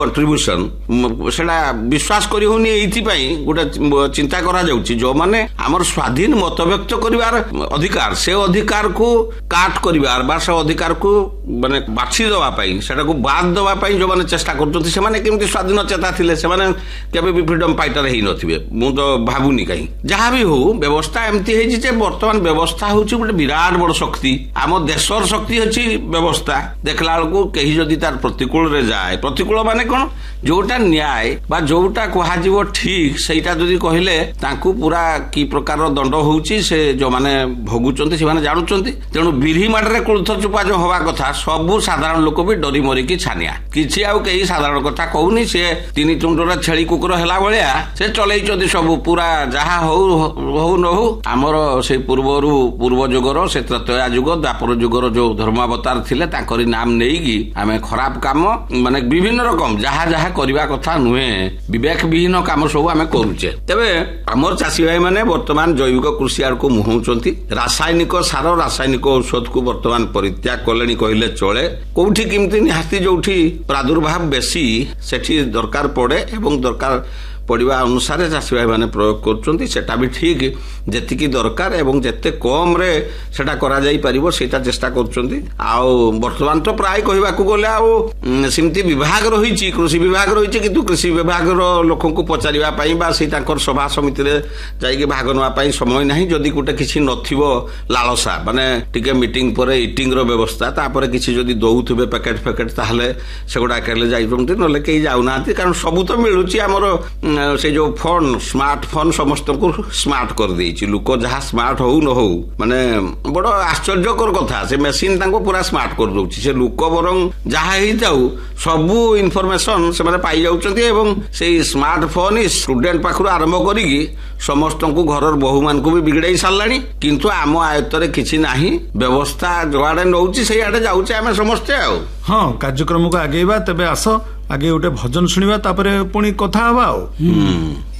Contribution सेटा विश्वास करी होनी एइथिपाई गोटे चिंता करा जाउची जो माने हमर स्वाधीन मत व्यक्त करिवार अधिकार से अधिकार को काट करिवार बा से अधिकार को माने बाछि दवा पाई सेटा को बाद दवा पाई जो माने चेष्टा करथि से माने केमति स्वाधीन चेता थिले से माने केबे भी फ्रीडम फाइटर हेइ नथिबे मु तो भाबुनी काई जहां भी हो व्यवस्था एमती हेइ जे वर्तमान व्यवस्था होची गोटे विराट बड़ शक्ति आम देशर शक्ति अछि व्यवस्था देखला को केही जदी तार प्रतिकूल रे जाय प्रतिकूल माने कोन जोटा न्याय बा जोटा कहा जीवो ठीक सेटा जदी कहिले तांकू पूरा की प्रकार दंड होउची से जो माने भोगुचंती से माने जानुचंती तेनु बिरही माडरे कुलथ चुपा जो हवा कथा सबु साधारण लोक भी डरी मरी की छानिया किछि आउ केही साधारण कथा कहूनी से तीन टुंडरा छेली कुकुर हेला बळिया से चलैचंती सब पूरा जहा हो न हो हमर से पूर्व जुगर से त्रया जुग द्वापर जुगर जो धर्मावतार थिले ताकरी नाम नेईगी आमे खराब काम माने विभिन्न रकम जहा जहा करबा कथा नुहे विवेक विहीन काम सब आमे करूचे तबे हमर चासी भाई माने वर्तमान जैविक कृषि आर को मुहौचंती रासायनिक सार रासायनिक औषध को वर्तमान परित्याग कलेनी कहले चले कोठी किमती निहाती जोठी प्रादुर्भाव बेसी सेठी दरकार पड़े एवं दरकार पड़िबा अनुसार चासी भाई माने प्रयोग करचंती सेटा भी ठीक जेतिकी दरकार एवं जेते कम रे सेटा करा जाई परिबो सेटा चेष्टा करचंती आ वर्तमान तो प्राय कहबा को गले आ सिमती विभाग रहिची कृषि विभाग रहिची किंतु कृषि विभाग रो लोकन को पचारिबा पई बा से ताकर सभा समिति रे जाई के भाग नवा पई समय नाही जदी कुटे किछि नथिबो लालसा माने टिके मीटिंग परे ईटिंग रो व्यवस्था तापर किछि जदी दउथबे पैकेट ताहले सेगुडा करले जाई जंती नले केही जाउनाती कारण सब तो मिलुची हमरो से जो फोन स्मार्टफोन समस्त को स्मार्ट कर देछि लोक जहा स्मार्ट हो न हो माने बड़ आश्चर्यकर कथा से मशीन ताको पूरा स्मार्ट कर दोछि से लोक बरं जहा ही जाऊ सबु इन्फॉर्मेशन से माने पाई जाउचंती एवं से स्मार्टफोन स्टूडेंट पाखरु आरंभ करिगी समस्त को घरर बहु मान को भी बिगड़ाई सारलानी किंतु आम आयत्तरे किछि नाही व्यवस्था जोआडे नउछि से आडे जाउछि आमे समस्त आ हां कार्यक्रम को आगेबा तबे आसो आगे गोटे भजन शुणा पुणी कथा हवा।